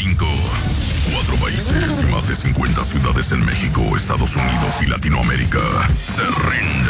5. 4 países y más de 50 ciudades en México, Estados Unidos y Latinoamérica se rinden.